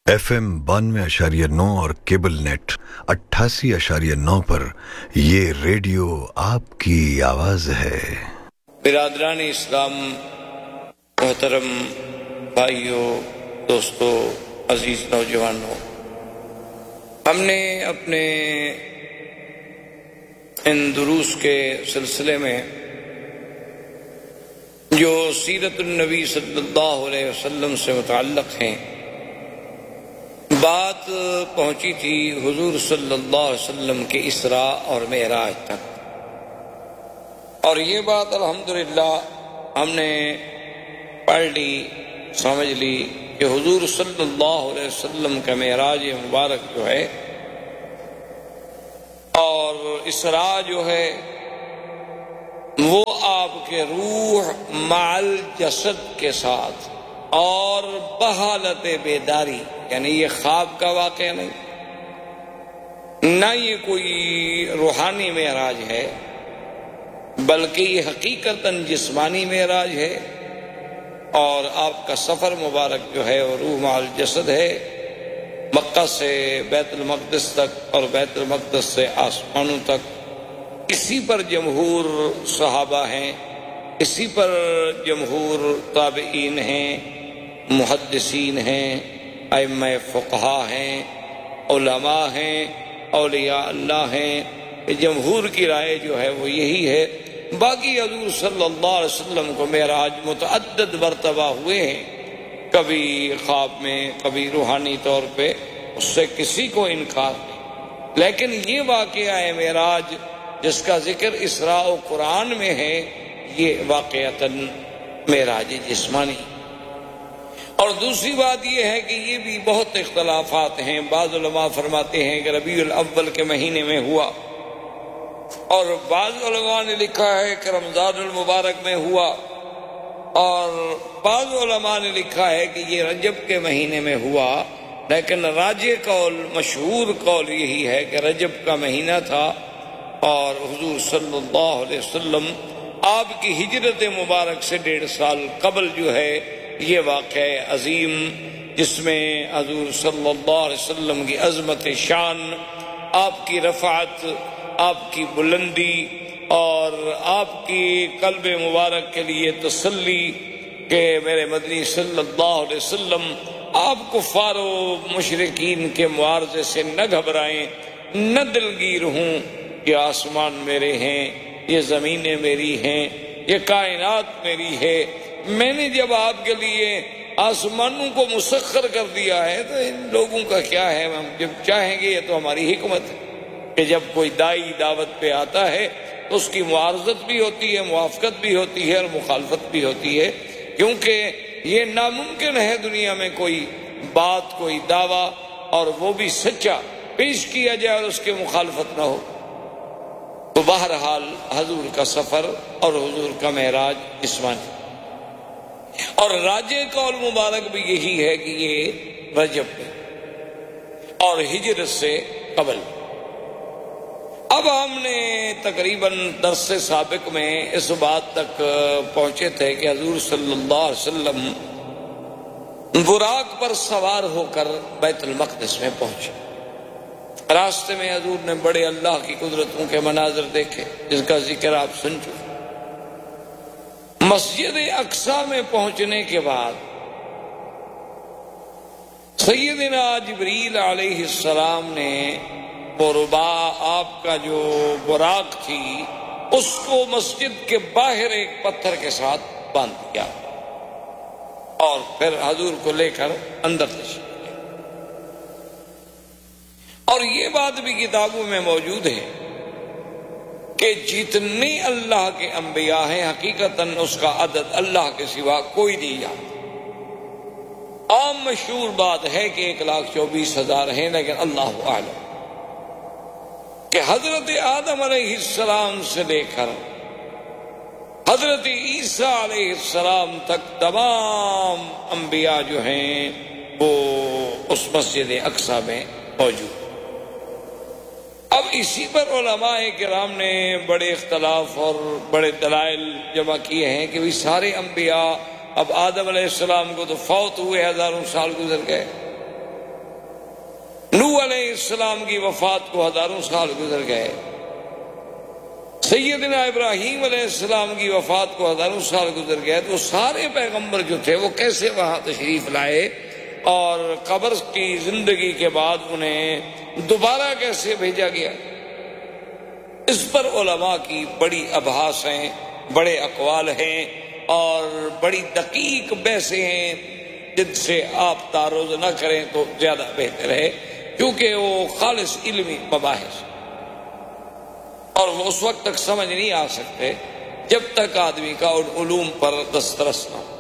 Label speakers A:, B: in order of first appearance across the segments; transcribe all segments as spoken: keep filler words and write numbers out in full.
A: F M بانوے اشاریہ نو اور کیبل نیٹ اٹھاسی اشاریہ نو پر یہ ریڈیو آپ کی آواز ہے۔
B: برادران اسلام، محترم بھائیوں، دوستوں، عزیز نوجوانوں، ہم نے اپنے ان دروس کے سلسلے میں جو سیرت النبی صلی اللہ علیہ وسلم سے متعلق ہیں بات پہنچی تھی حضور صلی اللہ علیہ وسلم کے اسراء اور معراج تک، اور یہ بات الحمدللہ ہم نے پڑھ لی، سمجھ لی کہ حضور صلی اللہ علیہ وسلم کا معراج مبارک جو ہے اور اسراء جو ہے وہ آپ کے روح مع الجسد کے ساتھ اور بحالت بیداری، یعنی یہ خواب کا واقعہ نہیں، نہ یہ کوئی روحانی معراج ہے، بلکہ یہ حقیقتاً جسمانی معراج ہے، اور آپ کا سفر مبارک جو ہے وہ روح مع الجسد ہے، مکہ سے بیت المقدس تک اور بیت المقدس سے آسمانوں تک۔ اسی پر جمہور صحابہ ہیں، اسی پر جمہور تابعین ہیں، محدثین ہیں، ائمہ فقہا ہیں، علماء ہیں، اولیاء اللہ ہیں۔ جمہور کی رائے جو ہے وہ یہی ہے۔ باقی حضور صلی اللہ علیہ وسلم کو معراج متعدد مرتبہ ہوئے ہیں، کبھی خواب میں، کبھی روحانی طور پہ، اس سے کسی کو انکار نہیں، لیکن یہ واقعہ ہے معراج جس کا ذکر اسراء و قرآن میں ہے، یہ واقعتاً معراج جسمانی۔ اور دوسری بات یہ ہے کہ یہ بھی بہت اختلافات ہیں۔ بعض علماء فرماتے ہیں کہ ربیع الاول کے مہینے میں ہوا، اور بعض علماء نے لکھا ہے کہ رمضان المبارک میں ہوا، اور بعض علماء نے لکھا ہے کہ یہ رجب کے مہینے میں ہوا، لیکن راجح قول، مشہور قول یہی ہے کہ رجب کا مہینہ تھا، اور حضور صلی اللہ علیہ وسلم آپ کی ہجرت مبارک سے ڈیڑھ سال قبل جو ہے یہ واقعہ عظیم، جس میں حضور صلی اللہ علیہ وسلم کی عظمت شان، آپ کی رفعت، آپ کی بلندی، اور آپ کی قلب مبارک کے لیے تسلی کہ میرے مدنی صلی اللہ علیہ وسلم آپ کفار و مشرکین کے معارضے سے نہ گھبرائیں، نہ دلگیر ہوں۔ یہ آسمان میرے ہیں، یہ زمینیں میری ہیں، یہ کائنات میری ہے، میں نے جب آپ کے لیے آسمانوں کو مسخر کر دیا ہے تو ان لوگوں کا کیا ہے، ہم جب چاہیں گے، یہ تو ہماری حکمت ہے کہ جب کوئی دائی دعوت پہ آتا ہے تو اس کی معارضت بھی ہوتی ہے، موافقت بھی ہوتی ہے اور مخالفت بھی ہوتی ہے، کیونکہ یہ ناممکن ہے دنیا میں کوئی بات، کوئی دعویٰ، اور وہ بھی سچا پیش کیا جائے اور اس کے مخالفت نہ ہو۔ تو بہرحال حضور کا سفر اور حضور کا معراج جسمانی، اور راجح قول مبارک بھی یہی ہے کہ یہ رجب میں اور ہجرت سے قبل۔ اب ہم نے تقریباً درس سابق میں اس بات تک پہنچے تھے کہ حضور صلی اللہ علیہ وسلم براق پر سوار ہو کر بیت المقدس میں پہنچے۔ راستے میں حضور نے بڑے اللہ کی قدرتوں کے مناظر دیکھے، جس کا ذکر آپ سن چکے۔ مسجد اقصیٰ میں پہنچنے کے بعد سیدنا جبریل علیہ السلام نے وہ ربا، آپ کا جو براق تھی، اس کو مسجد کے باہر ایک پتھر کے ساتھ باندھ دیا، اور پھر حضور کو لے کر اندر تشریف۔ اور یہ بات بھی کتابوں میں موجود ہے کہ جتنے اللہ کے انبیاء ہیں حقیقتاً اس کا عدد اللہ کے سوا کوئی نہیں جانتا۔ عام مشہور بات ہے کہ ایک لاکھ چوبیس ہزار ہیں، لیکن اللہ اعلم کہ حضرت آدم علیہ السلام سے لے کر حضرت عیسیٰ علیہ السلام تک تمام انبیاء جو ہیں وہ اس مسجد اقصیٰ میں موجود۔ اب اسی پر علماء کرام نے بڑے اختلاف اور بڑے دلائل جمع کیے ہیں کہ بھی سارے انبیاء، اب آدم علیہ السلام کو تو فوت ہوئے، ہزاروں سال گزر گئے، نوح علیہ السلام کی وفات کو ہزاروں سال گزر گئے، سیدنا ابراہیم علیہ السلام کی وفات کو ہزاروں سال گزر گئے، تو سارے پیغمبر جو تھے وہ کیسے وہاں تشریف لائے اور قبر کی زندگی کے بعد انہیں دوبارہ کیسے بھیجا گیا؟ اس پر علماء کی بڑی ابحاث ہیں، بڑے اقوال ہیں اور بڑی دقیق بحثیں ہیں، جن سے آپ تعرض نہ کریں تو زیادہ بہتر ہے، کیونکہ وہ خالص علمی مباحث اور وہ اس وقت تک سمجھ نہیں آ سکتے جب تک آدمی کا ان علوم پر دسترس نہ ہو۔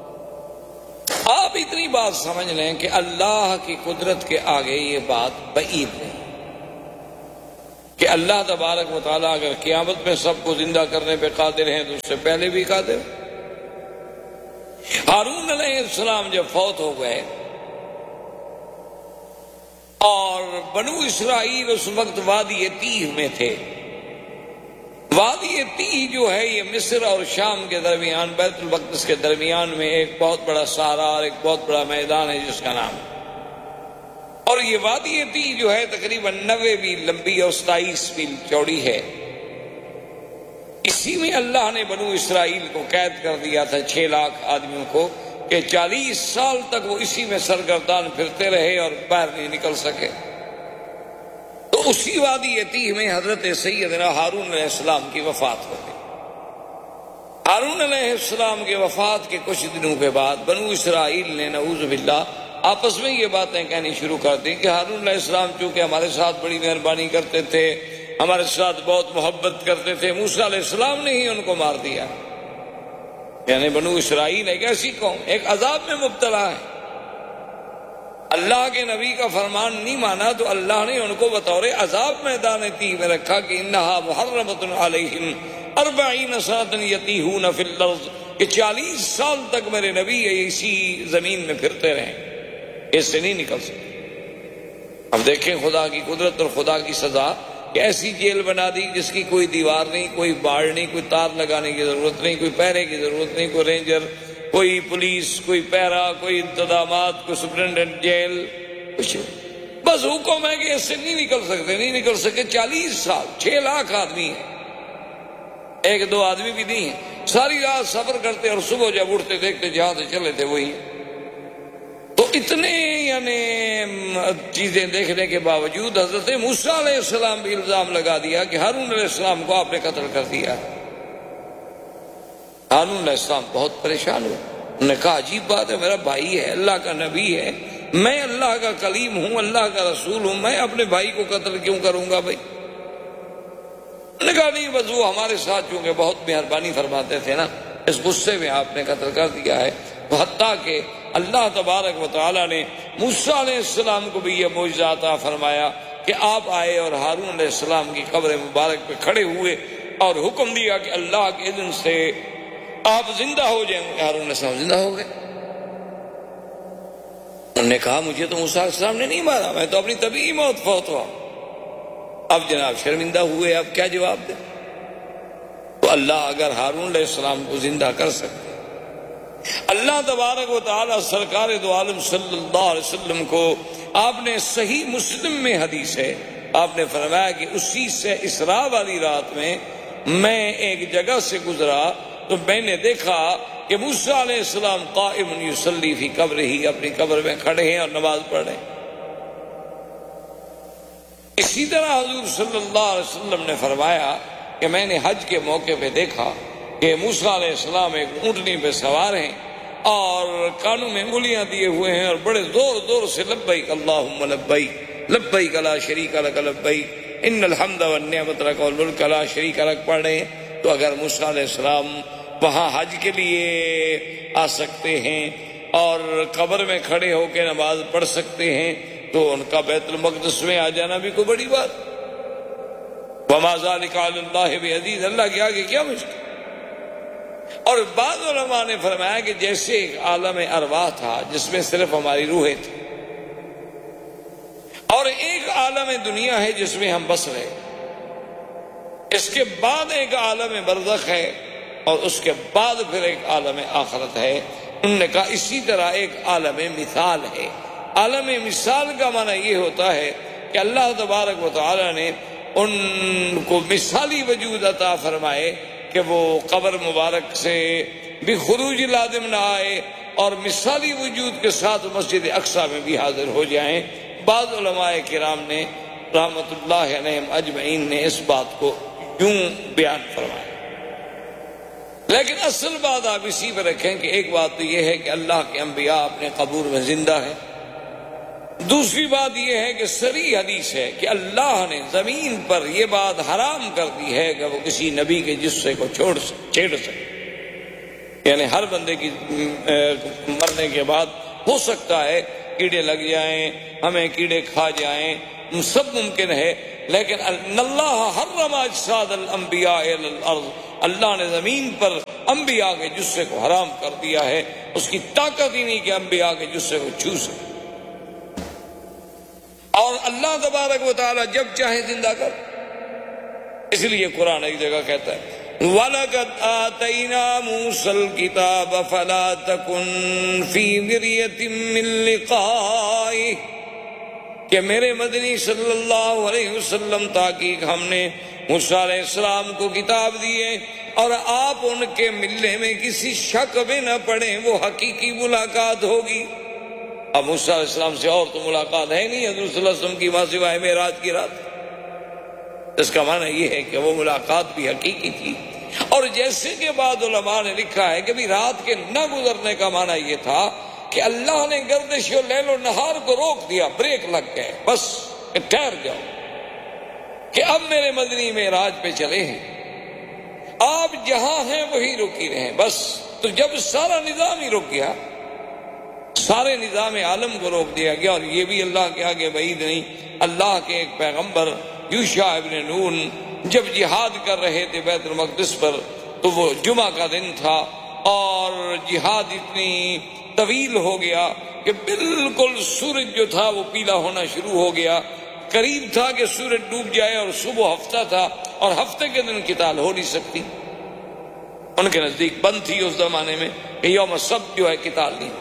B: آپ اتنی بات سمجھ لیں کہ اللہ کی قدرت کے آگے یہ بات بعید نہیں کہ اللہ تبارک و تعالیٰ اگر قیامت میں سب کو زندہ کرنے پہ قادر ہیں تو اس سے پہلے بھی قادر۔ ہارون علیہ السلام جب فوت ہو گئے اور بنو اسرائیل اس وقت وادی تیہ میں تھے، وادی تیہ جو ہے یہ مصر اور شام کے درمیان، بیت المقدس کے درمیان میں ایک بہت بڑا صحرا اور ایک بہت بڑا میدان ہے جس کا نام، اور یہ وادی تیہ جو ہے تقریباً نوے میل لمبی اور ستائیس میل چوڑی ہے۔ اسی میں اللہ نے بنو اسرائیل کو قید کر دیا تھا، چھ لاکھ آدمیوں کو، کہ چالیس سال تک وہ اسی میں سرگردان پھرتے رہے اور باہر نہیں نکل سکے۔ تو اسی وادی تیہ میں حضرت سیدنا ہارون علیہ السلام کی وفات ہو گئی۔ ہارون علیہ السلام کی وفات کے کچھ دنوں کے بعد بنو اسرائیل نے نعوذ باللہ آپس میں یہ باتیں کہنی شروع کر دی کہ ہارون علیہ السلام چونکہ ہمارے ساتھ بڑی مہربانی کرتے تھے، ہمارے ساتھ بہت محبت کرتے تھے، موسیٰ علیہ السلام نے ہی ان کو مار دیا۔ یعنی بنو اسرائیل ایک ایسی قوم ایک عذاب میں مبتلا ہے، اللہ کے نبی کا فرمان نہیں مانا تو اللہ نے ان کو بطور عذاب میدان تیہ میں رکھا کہ انہا محرمۃ علیہم اربعین سنۃ یتیہون فی الارض، کہ چالیس سال تک میرے نبی اسی زمین میں پھرتے رہیں، اس سے نہیں نکل سکتے۔ اب دیکھیں خدا کی قدرت اور خدا کی سزا کہ ایسی جیل بنا دی جس کی کوئی دیوار نہیں، کوئی باڑ نہیں، کوئی تار لگانے کی ضرورت نہیں، کوئی پہرے کی ضرورت نہیں، کوئی رینجر، کوئی پولیس، کوئی پیرا، کوئی انتظامات، کوئی سپرنٹینڈنٹ جیل، کچھ بس حکم ہے کہ اس سے نہیں نکل سکتے، نہیں نکل سکے۔ چالیس سال، چھ لاکھ آدمی ہیں، ایک دو آدمی بھی نہیں ہیں، ساری رات سفر کرتے اور صبح جب اٹھتے دیکھتے جہاں سے چلے تھے وہی۔ تو اتنے یعنی چیزیں دیکھنے کے باوجود حضرت موسیٰ علیہ السلام بھی الزام لگا دیا کہ ہارون علیہ السلام کو آپ نے قتل کر دیا۔ ہارون علیہ السلام بہت پریشان ہوئے، انہوں نے کہا عجیب بات ہے، میرا بھائی ہے، اللہ کا نبی ہے، میں اللہ کا کلیم ہوں، اللہ کا رسول ہوں، میں اپنے بھائی کو قتل کیوں کروں گا بھائی؟ انہوں نے کہا نہیں، بس وہ ہمارے ساتھ چونکہ بہت مہربانی فرماتے تھے نا، اس غصے میں آپ نے قتل کر دیا ہے۔ حتیٰ کہ اللہ تبارک و تعالیٰ نے موسیٰ علیہ السلام کو بھی یہ معجزہ عطا فرمایا کہ آپ آئے اور ہارون علیہ السلام کی قبر مبارک پہ کھڑے ہوئے اور حکم دیا کہ اللہ کے اذن سے آپ زندہ ہو جائیں گے۔ ہارون علیہ السلام زندہ ہو گئے۔ انہوں نے کہا مجھے تو موسیٰ علیہ السلام نے نہیں مارا، میں تو اپنی طبیعی موت فوت ہوا۔ اب جناب شرمندہ ہوئے، اب کیا جواب دے؟ تو اللہ اگر ہارون علیہ السلام کو زندہ کر سکتے، اللہ تبارک و تعالی سرکار دو عالم صلی اللہ علیہ وسلم کو، آپ نے صحیح مسلم میں حدیث ہے، آپ نے فرمایا کہ اسی سے اسراء والی رات میں میں ایک جگہ سے گزرا تو میں نے دیکھا کہ موسیٰ علیہ السلام قائم یصلی فی قبرہ، ہی اپنی قبر میں کھڑے ہیں اور نماز پڑھ رہے ہیں۔ اسی طرح حضور صلی اللہ علیہ وسلم نے فرمایا کہ میں نے حج کے موقع پہ دیکھا کہ موسیٰ علیہ السلام ایک اونٹنی پہ سوار ہیں اور کانوں میں انگلیاں دیے ہوئے ہیں اور بڑے زور زور سے لبیک اللہم لبیک لبیک لا شریک لک لبیک ان الحمد والنعمت لک والملک لا شریک لک پڑھ رہے ہیں۔ تو اگر موسیٰ علیہ السلام وہاں حج کے لیے آ سکتے ہیں اور قبر میں کھڑے ہو کے نماز پڑھ سکتے ہیں تو ان کا بیت المقدس میں آ جانا بھی کوئی بڑی بات۔ وما ذلک علی اللہ بعزیز، اللہ کے آگے کیا مشکل۔ اور بعض علماء نے فرمایا کہ جیسے ایک عالم ارواح تھا جس میں صرف ہماری روحیں تھیں، اور ایک عالم دنیا ہے جس میں ہم بس رہے، اس کے بعد ایک عالم برزخ ہے اور اس کے بعد پھر ایک عالم آخرت ہے۔ انہوں نے کہا اسی طرح ایک عالم مثال ہے، عالم مثال کا معنی یہ ہوتا ہے کہ اللہ تبارک و تعالی نے ان کو مثالی وجود عطا فرمائے کہ وہ قبر مبارک سے بھی خروج لازم نہ آئے اور مثالی وجود کے ساتھ مسجد اقصی میں بھی حاضر ہو جائیں. بعض علماء کرام نے رحمت اللہ علیہم اجمعین نے اس بات کو یوں بیان فرمایا. لیکن اصل بات آپ اسی پہ رکھیں کہ ایک بات تو یہ ہے کہ اللہ کے انبیاء اپنے قبور میں زندہ ہیں. دوسری بات یہ ہے کہ صریح حدیث ہے کہ اللہ نے زمین پر یہ بات حرام کر دی ہے کہ وہ کسی نبی کے جسے کو چھوڑ چھیڑ سکے. یعنی ہر بندے کی مرنے کے بعد ہو سکتا ہے کیڑے لگ جائیں, ہمیں کیڑے کھا جائیں, سب ممکن ہے, لیکن اللہ حرم اجساد الانبیاء علی الارض, اللہ نے زمین پر انبیاء کے جسے کو حرام کر دیا ہے. اس کی طاقت ہی نہیں کہ انبیاء کے جسے کو چھو سکے. اور اللہ تبارک و تعالی جب چاہے زندہ کر. اس لیے قرآن ایک جگہ کہتا ہے وَلَقَدْ آتَيْنَا مُوسَى الْكِتَابَ فَلَا تَكُنْ فِي مِرْيَةٍ مِّن لِقَائِهِ, کہ میرے مدنی صلی اللہ علیہ وسلم تحقیق ہم نے موسیٰ علیہ السلام کو کتاب دیے اور آپ ان کے ملنے میں کسی شک میں نہ پڑیں, وہ حقیقی ملاقات ہوگی. اب موسیٰ علیہ السلام سے اور تو ملاقات ہے نہیں حضرت صلی اللہ علیہ وسلم کی ماں سوائے معراج کی رات. اس کا معنی یہ ہے کہ وہ ملاقات بھی حقیقی تھی. اور جیسے کہ بعض علماء نے لکھا ہے کہ بھی رات کے نہ گزرنے کا معنی یہ تھا کہ اللہ نے گردش و لیل و نہار کو روک دیا, بریک لگ گئے, بس ٹھہر جاؤ کہ اب میرے مدنی معراج پہ چلے ہیں, آپ جہاں ہیں وہی رکی رہیں بس. تو جب سارا نظام ہی رک گیا, سارے نظام عالم کو روک دیا گیا, اور یہ بھی اللہ کے آگے بعید نہیں. اللہ کے ایک پیغمبر یوشع ابن نون جب جہاد کر رہے تھے بیت المقدس پر, تو وہ جمعہ کا دن تھا اور جہاد اتنی طویل ہو گیا کہ بالکل سورج جو تھا وہ پیلا ہونا شروع ہو گیا. قریب تھا کہ سورج ڈوب جائے اور صبح ہفتہ تھا, اور ہفتے کے دن قتال ہو نہیں سکتی. ان کے نزدیک بند تھی اس زمانے میں کہ یوم سبت جو ہے قتال نہیں.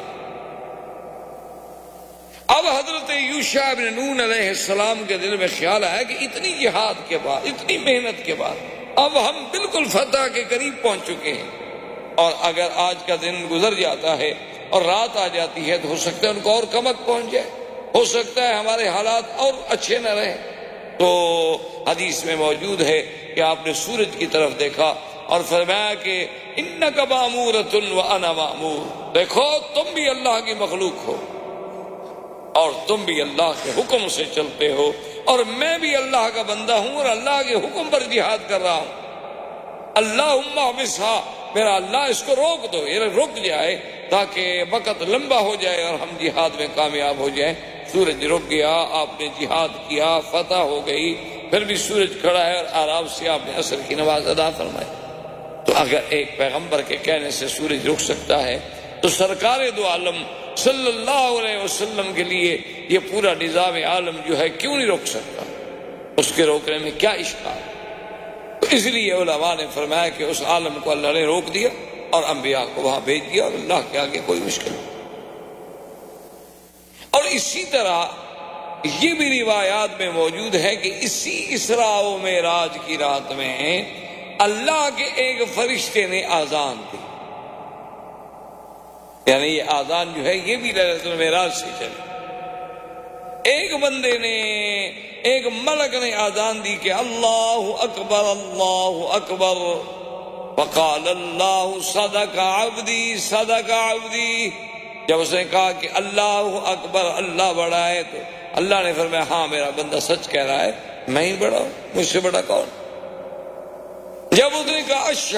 B: اب حضرت یوشع ابن نون علیہ السلام کے دل میں خیال آیا کہ اتنی جہاد کے بعد, اتنی محنت کے بعد اب ہم بالکل فتح کے قریب پہنچ چکے ہیں, اور اگر آج کا دن گزر جاتا ہے اور رات آ جاتی ہے تو ہو سکتا ہے ان کو اور کمک پہنچ جائے, ہو سکتا ہے ہمارے حالات اور اچھے نہ رہیں. تو حدیث میں موجود ہے کہ آپ نے سورج کی طرف دیکھا اور فرمایا کہ انک مامورۃ وانا مامور, دیکھو تم بھی اللہ کی مخلوق ہو اور تم بھی اللہ کے حکم سے چلتے ہو, اور میں بھی اللہ کا بندہ ہوں اور اللہ کے حکم پر جہاد کر رہا ہوں. اللہم احبسھا, میرا اللہ اس کو روک دو, یہ رک جائے تاکہ وقت لمبا ہو جائے اور ہم جہاد میں کامیاب ہو جائیں. سورج رک گیا, آپ نے جہاد کیا, فتح ہو گئی, پھر بھی سورج کھڑا ہے اور آرام سے آپ نے عصر کی نماز ادا فرمائی. تو اگر ایک پیغمبر کے کہنے سے سورج رک سکتا ہے تو سرکار دو عالم صلی اللہ علیہ وسلم کے لیے یہ پورا نظام عالم جو ہے کیوں نہیں روک سکتا؟ اس کے روکنے میں کیا اشکال؟ تو اس لیے علماء نے فرمایا کہ اس عالم کو اللہ نے روک دیا اور انبیاء کو وہاں بھیج دیا, اور اللہ کے آگے کوئی مشکل نہیں. اور اسی طرح یہ بھی روایات میں موجود ہے کہ اسی اسراء و معراج کی رات میں اللہ کے ایک فرشتے نے آذان دی. یعنی یہ آذان جو ہے یہ بھی لیلۃ المعراج سے چلی. ایک بندے نے, ایک ملک نے آذان دی کہ اللہ اکبر اللہ اکبر, وقال اللہ صدق عبدی صدق عبدی. جب اس نے کہا کہ اللہ اکبر, اللہ بڑا ہے, تو اللہ نے فرمایا ہاں میرا بندہ سچ کہہ رہا ہے, میں ہی بڑا ہوں, مجھ سے بڑا کون. جب اس نے کہا